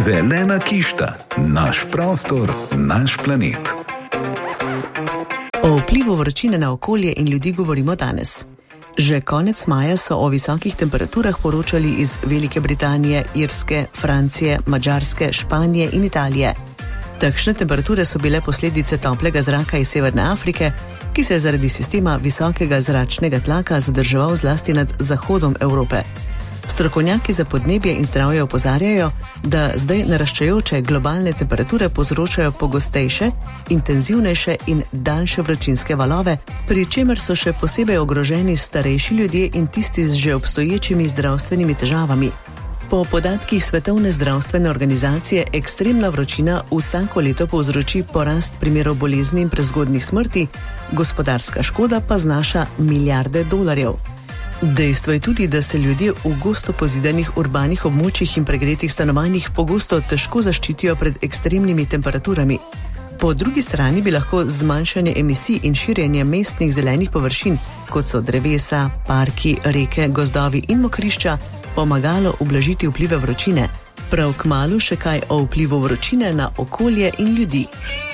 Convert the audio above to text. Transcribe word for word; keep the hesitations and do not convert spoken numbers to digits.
Zelena kišta, naš prostor, naš planet. O vplivu vročine na okolje in ljudi govorimo danes. Že konec maja so o visokih temperaturah poročali iz Velike Britanije, Irske, Francije, Madžarske, Španije in Italije. Takšne temperature so bile posledice toplega zraka iz Severne Afrike, ki se je zaradi sistema visokega zračnega tlaka zadrževal zlasti nad zahodom Evrope. Strokovnjaki za podnebje in zdravje opozarjajo, da zdaj naraščajoče globalne temperature povzročajo pogostejše, intenzivnejše in daljše vročinske valove, pri čemer so še posebej ogroženi starejši ljudje in tisti z že obstoječimi zdravstvenimi težavami. Po podatkih Svetovne zdravstvene organizacije ekstremna vročina vsako leto povzroči porast primerov bolezni in prezgodnjih smrti, gospodarska škoda pa znaša milijarde dolarjev. Dejstvo je tudi, da se ljudje v gosto pozidanih urbanih območjih in pregretih stanovanjih pogosto težko zaščitijo pred ekstremnimi temperaturami. Po drugi strani bi lahko zmanjšanje emisij in širjenje mestnih zelenih površin, kot so drevesa, parki, reke, gozdovi in mokrišča, pomagalo ublažiti vplive vročine. Prav kmalu še kaj o vplivu vročine na okolje in ljudi.